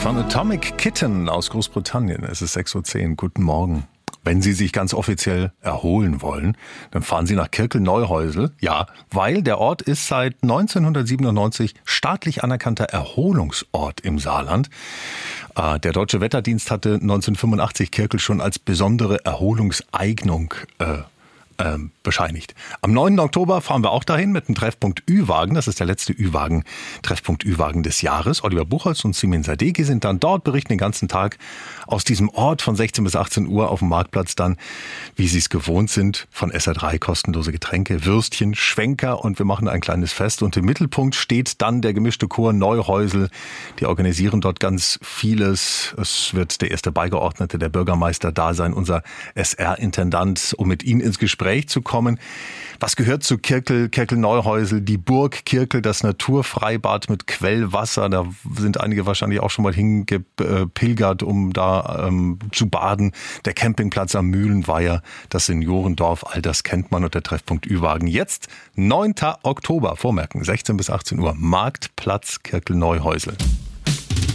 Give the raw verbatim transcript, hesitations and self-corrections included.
Von Atomic Kitten aus Großbritannien. Es ist sechs Uhr zehn. Guten Morgen. Wenn Sie sich ganz offiziell erholen wollen, dann fahren Sie nach Kirkel-Neuhäusel. Ja, weil der Ort ist seit neunzehnhundertsiebenundneunzig staatlich anerkannter Erholungsort im Saarland. Der Deutsche Wetterdienst hatte neunzehnhundertfünfundachtzig Kirkel schon als besondere Erholungseignung äh, Ähm, bescheinigt. Am neunten Oktober fahren wir auch dahin mit dem Treffpunkt Ü-Wagen. Das ist der letzte Ü-Wagen, Treffpunkt Ü-Wagen des Jahres. Oliver Buchholz und Simin Sadeghi sind dann dort, berichten den ganzen Tag aus diesem Ort von sechzehn bis achtzehn Uhr auf dem Marktplatz dann, wie sie es gewohnt sind, von S R drei kostenlose Getränke, Würstchen, Schwenker und wir machen ein kleines Fest. Und im Mittelpunkt steht dann der gemischte Chor Neuhäusel. Die organisieren dort ganz vieles. Es wird der erste Beigeordnete, der Bürgermeister da sein, unser S R-Intendant, um mit Ihnen ins Gespräch zu kommen. Was gehört zu Kirkel, Kirkel-Neuhäusel? Die Burg Kirkel, das Naturfreibad mit Quellwasser. Da sind einige wahrscheinlich auch schon mal hingepilgert, um da ähm, zu baden. Der Campingplatz am Mühlenweiher, das Seniorendorf, all das kennt man. Und der Treffpunkt Ü-Wagen jetzt, neunten Oktober, vormerken, sechzehn bis achtzehn Uhr, Marktplatz Kirkel-Neuhäusel.